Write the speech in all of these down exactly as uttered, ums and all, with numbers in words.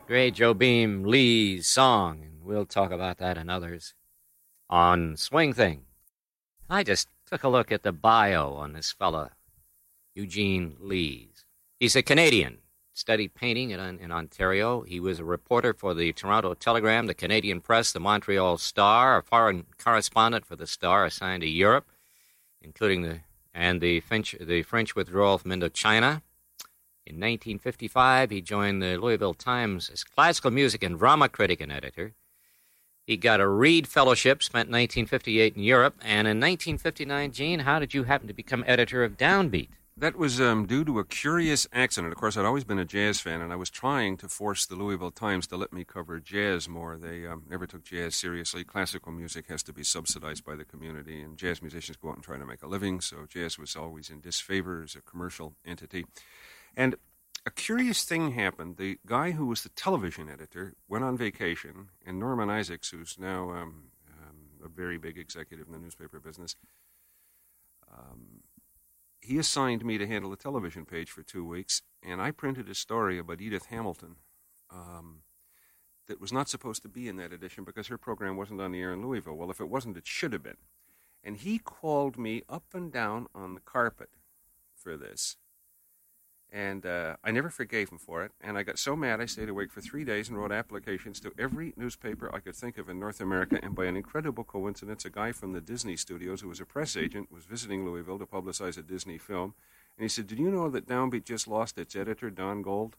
great Joe Beam Lee's song, and we'll talk about that and others on Swing Thing. I just took a look at the bio on this fella, Eugene Lees. He's a Canadian, studied painting in, in Ontario. He was a reporter for the Toronto Telegram, the Canadian Press, the Montreal Star, a foreign correspondent for the Star assigned to Europe, including the and the French, the French withdrawal from Indochina. In nineteen fifty-five, he joined the Louisville Times as classical music and drama critic and editor. He got a Reed Fellowship, spent nineteen fifty-eight in Europe, and in nineteen fifty-nine, Gene, how did you happen to become editor of Downbeat? That was um, due to a curious accident. Of course, I'd always been a jazz fan, and I was trying to force the Louisville Times to let me cover jazz more. They um, never took jazz seriously. Classical music has to be subsidized by the community, and jazz musicians go out and try to make a living, so jazz was always in disfavor as a commercial entity. And a curious thing happened. The guy who was the television editor went on vacation, and Norman Isaacs, who's now um, um, a very big executive in the newspaper business, um, he assigned me to handle the television page for two weeks, and I printed a story about Edith Hamilton um, that was not supposed to be in that edition because her program wasn't on the air in Louisville. Well, if it wasn't, it should have been. And he called me up and down on the carpet for this. And uh, I never forgave him for it. And I got so mad I stayed awake for three days and wrote applications to every newspaper I could think of in North America. And by an incredible coincidence, a guy from the Disney studios who was a press agent was visiting Louisville to publicize a Disney film. And he said, "Did you know that Downbeat just lost its editor, Don Gold?"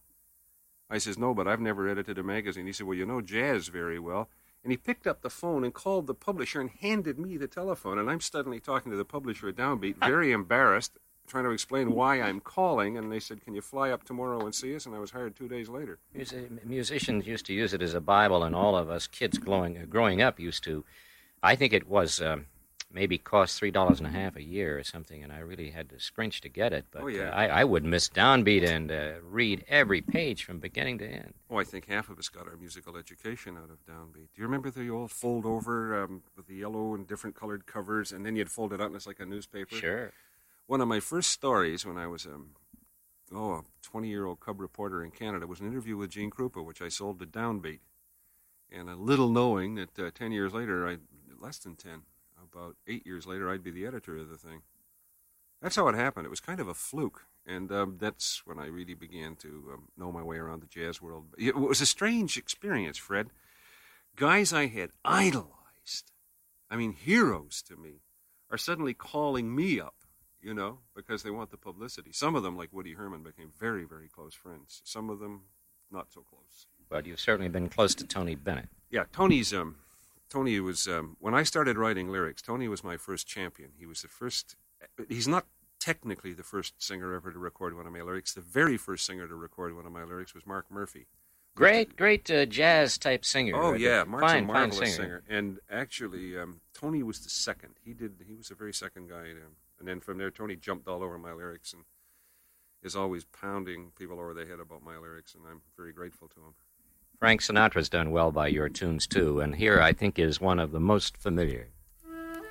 I says, "No, but I've never edited a magazine." He said, "Well, you know jazz very well." And he picked up the phone and called the publisher and handed me the telephone. And I'm suddenly talking to the publisher at Downbeat, very embarrassed, trying to explain why I'm calling, and they said, "Can you fly up tomorrow and see us?" And I was hired two days later. Mus- musicians used to use it as a Bible, and all of us kids growing, uh, growing up used to. I think it was um, maybe cost three dollars and a half a year or something, and I really had to scrunch to get it. But oh, yeah. uh, I, I would miss Downbeat and uh, read every page from beginning to end. Oh, I think half of us got our musical education out of Downbeat. Do you remember the old fold-over um, with the yellow and different colored covers, and then you'd fold it out and it's like a newspaper? Sure. One of my first stories when I was um, oh, a twenty-year-old cub reporter in Canada was an interview with Gene Krupa, which I sold to Downbeat. And a little knowing that uh, ten years later, I less than ten, about eight years later, I'd be the editor of the thing. That's how it happened. It was kind of a fluke. And um, that's when I really began to um, know my way around the jazz world. It was a strange experience, Fred. Guys I had idolized, I mean heroes to me, are suddenly calling me up. You know, because they want the publicity. Some of them, like Woody Herman, became very, very close friends. Some of them, not so close. But you've certainly been close to Tony Bennett. Yeah, Tony's, um, Tony was, um, when I started writing lyrics, Tony was my first champion. He was the first, he's not technically the first singer ever to record one of my lyrics. The very first singer to record one of my lyrics was Mark Murphy. Great, great uh, jazz-type singer. Oh, right? yeah, Mark's fine, a marvelous fine singer. singer. And actually, um, Tony was the second. He did, he was the very second guy to... And then from there, Tony jumped all over my lyrics and is always pounding people over the head about my lyrics, and I'm very grateful to him. Frank Sinatra's done well by your tunes, too, and here I think is one of the most familiar.